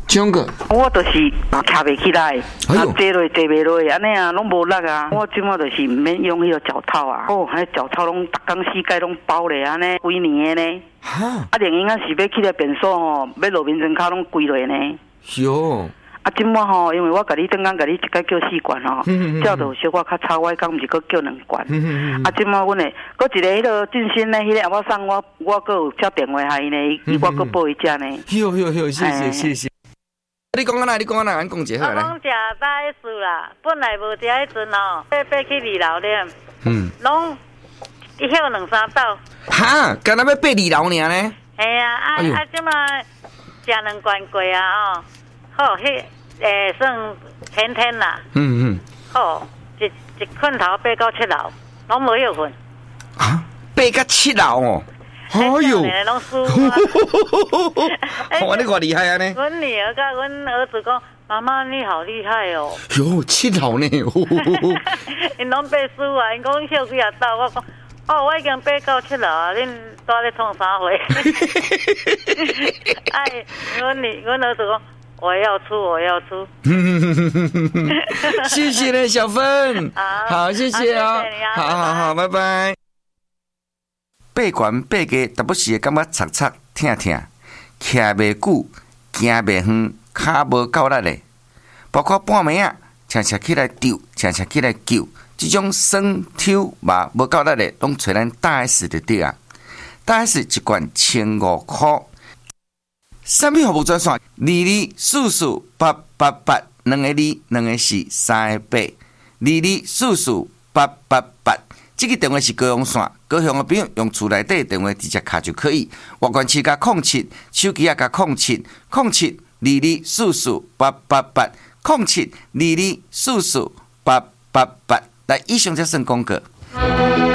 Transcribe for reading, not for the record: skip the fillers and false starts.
怎个？ 我就是徛袂起来，坐落坐袂落，安尼啊，拢无力啊。我即马就是唔免用迄个脚套啊，迄脚套拢逐工膝盖拢包咧，安尼规年的呢。啊，连因啊是要去个便所吼，要落面针骹拢跪落呢。 哟。 啊，即马吼，因为我甲你刚刚甲你一个叫4罐吼，照着小可较差，我讲毋是搁叫2罐。啊，即马阮诶，搁一个迄个俊新呢，迄个我送我搁有接电话给伊呢，伊我搁报伊只呢。 哟，谢谢。你讲哪？俺讲一下好来。 我讲食大 S 啦，本来无食迄阵哦，爬去2楼咧，拢一歇2-3斗。 哈，干那要爬2楼尔呢？ 系啊，即马食2罐过啊哦。好，迄算天啦。好，一困头爬到7楼，拢无休困。 啊，爬到7楼哦。哎呦！ 拢输啊！ 哇，你偌厉害啊呢！ 阮女儿甲阮儿子讲：“妈妈，你好厉害哦！” 哟，7楼呢？ 因拢爬输啊！因讲休几啊斗，我讲：“哦，我已经爬到7楼啊！恁在咧创啥货？”哎，阮儿子讲。我要出。 谢谢呢，小芬。好，谢谢啊。好，拜拜。爬悬爬低，但不时会感觉擦疼，徛袂久，行袂远，骹无够力的，包括半暝啊，常起来丢，常起来救，这种酸抽嘛无够力的，拢找咱大 S 就对啊。大 S 一罐1500块。产品服务专线22448882个2个4 3个8 22448882，这个电话是高雄线，高雄的朋友用厝内底电话直接卡就可以。外关市加07，手机也加07224488820722448888。来，以上才算广告。